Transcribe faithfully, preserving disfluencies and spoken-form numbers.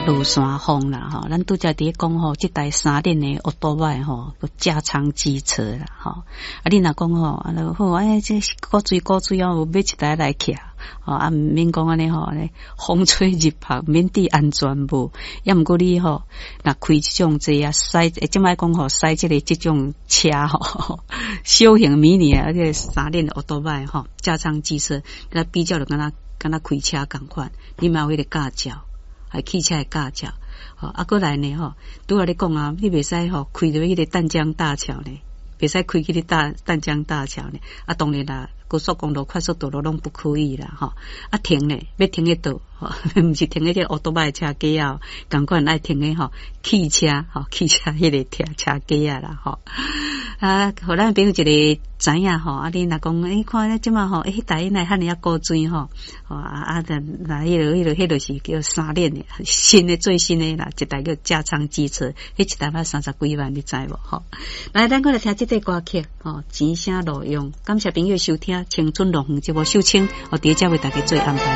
路山风啦吼，咱拄则伫讲吼，即台三轮的奥多麦吼，个加长机车啦吼。啊，你若讲吼，啊，好，哎，这古锥古锥啊，有买一台来骑。哦，啊，毋免讲安尼吼，咧风吹日晒，免得安全无。也毋过你吼，若开即种这啊，驶即摆讲吼，驶即个即种车吼，小型迷你啊，而且三轮奥多麦吼，加长机车，甲比较就敢若敢若开车共款，你嘛有迄个驾照，还汽车的驾照。吼，啊，过来呢吼，拄仔咧讲啊，你袂使吼开着迄个淡江大桥呢，袂使开迄个大淡江大桥呢。啊，当然啦。高速公路、快速道路拢不可以啦，吼！啊停咧，要停喺倒，吼，毋是停喺只奥多麦车架啊，共款爱停喺吼汽车，吼汽车迄个车车架啊啦，吼！啊，互咱朋友一个知影吼，啊，你若讲，诶、欸，看咧即马吼，诶、欸，台内汉尼啊高水吼，吼啊啊，那那迄个迄个迄个是叫三轮的，新的最新的啦，一台叫加长机车，迄一台要三十几万，你知无？吼！来，咱过来听即个歌曲，吼，钱声路用，感谢朋友收听。青春乐园节目秀清，我伫遮为大家做安排。